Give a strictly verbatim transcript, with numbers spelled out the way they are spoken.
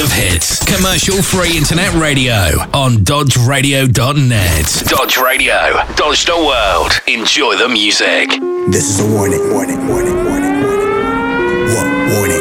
of hits. Commercial-free internet radio on dodge radio dot net. Dodge Radio. Dodge the world. Enjoy the music. This is a warning, warning, warning, warning, warning. What? Warning.